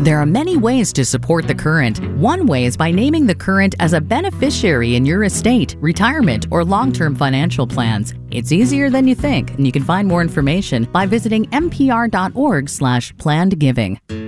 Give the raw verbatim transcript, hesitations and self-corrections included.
There are many ways to support the current. One way is by naming the current as a beneficiary in your estate, retirement, or long-term financial plans. It's easier than you think, and you can find more information by visiting npr dot org slash planned giving.